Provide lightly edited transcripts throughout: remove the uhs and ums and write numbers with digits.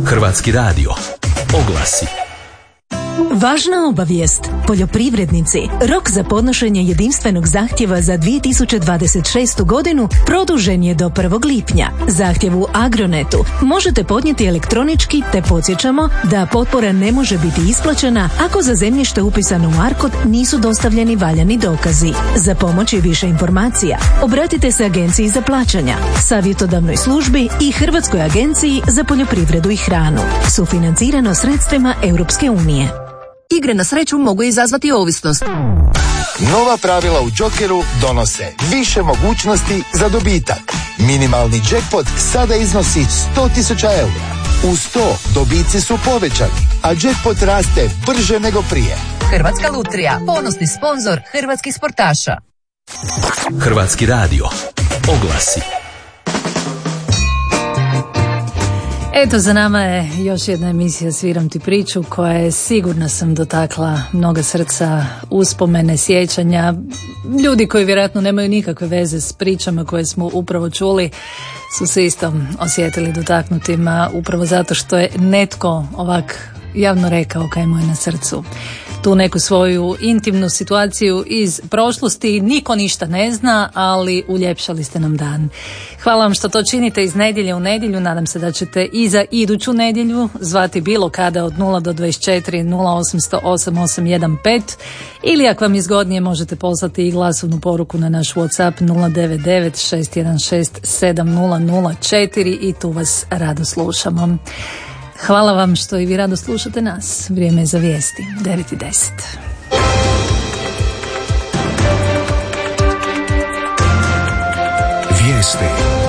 Hrvatski radio. Oglasi. Važna obavijest. Poljoprivrednici, rok za podnošenje jedinstvenog zahtjeva za 2026. godinu produžen je do 1. lipnja. Zahtjev u Agronetu možete podnijeti elektronički, te podsjećamo da potpora ne može biti isplaćena ako za zemljište upisano u ARKOD nisu dostavljeni valjani dokazi. Za pomoć i više informacija obratite se Agenciji za plaćanja, savjetodavnoj službi i Hrvatskoj agenciji za poljoprivredu i hranu. Sufinancirano sredstvima Europske unije. Igre na sreću mogu izazvati ovisnost. Nova pravila u Jokeru donose više mogućnosti za dobitak. Minimalni jackpot sada iznosi 100.000 eura. Uz to dobici su povećani, a jackpot raste brže nego prije. Hrvatska lutrija, ponosni sponzor hrvatskih sportaša. Hrvatski radio. Oglasi. Eto, za nama je još jedna emisija Sviram ti priču koja je, sigurna sam, dotakla mnoga srca, uspomene, sjećanja. Ljudi koji vjerojatno nemaju nikakve veze s pričama koje smo upravo čuli su se isto osjetili dotaknutima upravo zato što je netko ovak javno rekao kaj mu je na srcu. Tu neku svoju intimnu situaciju iz prošlosti, niko ništa ne zna, ali uljepšali ste nam dan. Hvala vam što to činite iz nedjelje u nedjelju. Nadam se da ćete i za iduću nedjelju zvati bilo kada od 0 do 24 0800 8815 ili ako vam izgodnije možete poslati i glasovnu poruku na naš WhatsApp 099 616 7004 i tu vas rado slušamo. Hvala vam što i vi rado slušate nas. Vrijeme je za vijesti. 9:10. Vijesti.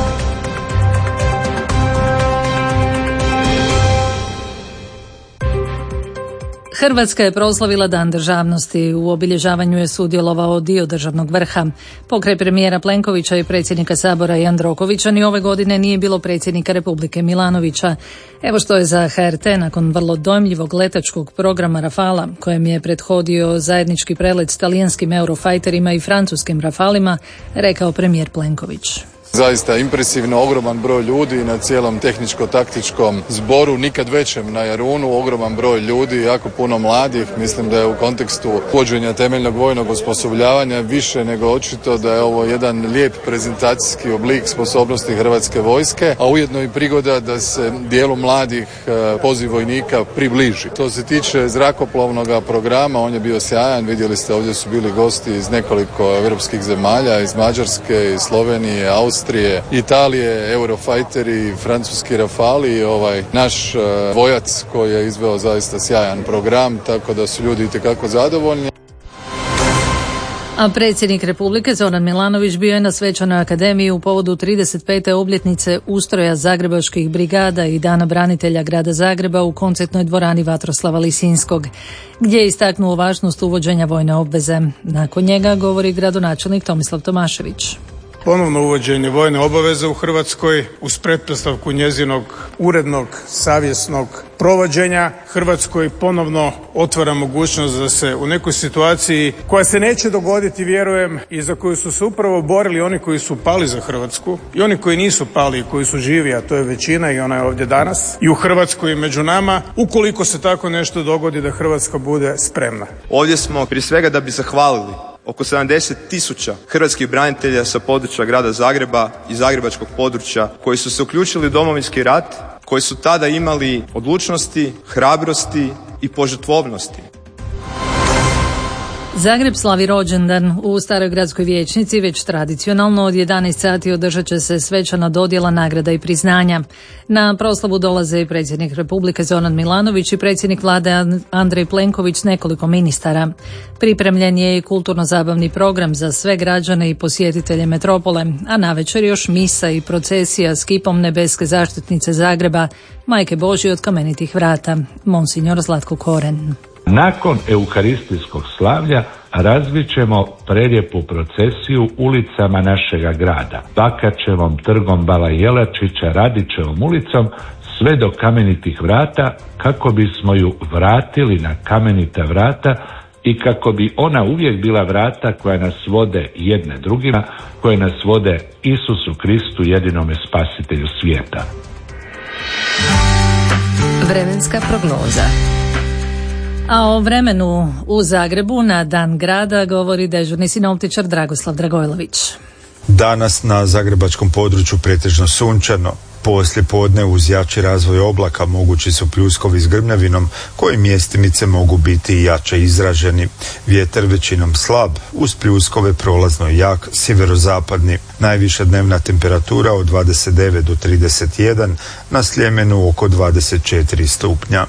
Hrvatska je proslavila Dan državnosti. U obilježavanju je sudjelovao dio državnog vrha. Pokraj premijera Plenkovića i predsjednika Sabora Jandrokovića ni ove godine nije bilo predsjednika Republike Milanovića. Evo što je za HRT nakon vrlo dojmljivog letačkog programa Rafala, kojem je prethodio zajednički prelet s talijanskim Eurofajterima i francuskim Rafalima, rekao premijer Plenković. Zaista impresivno, ogroman broj ljudi na cijelom tehničko-taktičkom zboru, nikad većem na Jarunu, ogroman broj ljudi, jako puno mladih. Mislim da je u kontekstu uvođenja temeljnog vojnog osposobljavanja više nego očito da je ovo jedan lijep prezentacijski oblik sposobnosti Hrvatske vojske, a ujedno i prigoda da se dijelu mladih poziv vojnika približi. To se tiče zrakoplovnog programa, on je bio sjajan, vidjeli ste ovdje su bili gosti iz nekoliko europskih zemalja, iz Mađarske, iz Slovenije, Austrije, Italije, Eurofighteri, francuski Rafali, naš vojac koji je izveo zaista sjajan program, tako da su ljudi itekako zadovoljni. A predsjednik Republike Zoran Milanović bio je na Svečanoj akademiji u povodu 35. obljetnice ustroja Zagrebačkih brigada i Dana branitelja grada Zagreba u koncertnoj dvorani Vatroslava Lisinskog, gdje je istaknuo važnost uvođenja vojne obveze. Nakon njega govori gradonačelnik Tomislav Tomašević. Ponovno uvođenje vojne obaveze u Hrvatskoj uz pretpostavku njezinog urednog, savjesnog provođenja Hrvatskoj ponovno otvara mogućnost da se u nekoj situaciji koja se neće dogoditi, vjerujem, i za koju su se upravo borili oni koji su pali za Hrvatsku i oni koji nisu pali i koji su živi, a to je većina i ona je ovdje danas i u Hrvatskoj i među nama, ukoliko se tako nešto dogodi da Hrvatska bude spremna. Ovdje smo prije svega da bi zahvalili oko 70.000 hrvatskih branitelja sa područja grada Zagreba i zagrebačkog područja koji su se uključili u Domovinski rat, koji su tada imali odlučnosti, hrabrosti i požrtvovnosti. Zagreb slavi rođendan. U Staroj gradskoj vijećnici već tradicionalno od 11 sati održat će se svečana dodjela nagrada i priznanja. Na proslavu dolaze i predsjednik Republike Zoran Milanović i predsjednik vlade Andrej Plenković s nekoliko ministara. Pripremljen je i kulturno-zabavni program za sve građane i posjetitelje metropole, a navečer još misa i procesija s kipom Nebeske zaštitnice Zagreba, Majke Božje od kamenitih vrata, Monsignor Zlatko Koren. Nakon euharistijskog slavlja razvićemo prelijepu procesiju ulicama našega grada, Bakačevom, trgom Bala Jelačića, Radićevom ulicom, sve do kamenitih vrata, kako bismo ju vratili na kamenita vrata i kako bi ona uvijek bila vrata koja nas vode jedne drugima, koje nas vode Isusu Kristu, jedinome spasitelju svijeta. Vremenska prognoza. A o vremenu u Zagrebu na Dan grada govori dežurni sinoptičar Dragoslav Dragojlović. Danas na zagrebačkom području pretežno sunčano. Poslije podne uz jači razvoj oblaka mogući su pljuskovi s grmljavinom koji mjestimice mogu biti i jače izraženi. Vjetar većinom slab, uz pljuskove prolazno jak sjeverozapadni. Najviša dnevna temperatura od 29 do 31, na Sljemenu oko 24 stupnja.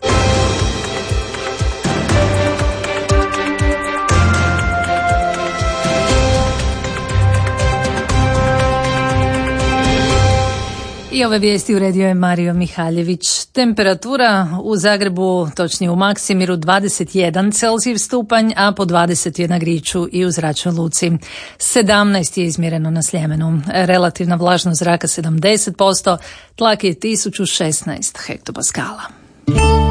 I ove vijesti uredio je Mario Mihaljević. Temperatura u Zagrebu, točnije u Maksimiru, 21 Celzijev stupanj, a po 20 na Griču i u Zračnoj luci. 17 je izmjereno na Sljemenu. Relativna vlažnost zraka 70%, tlak je 1016 hektopaskala.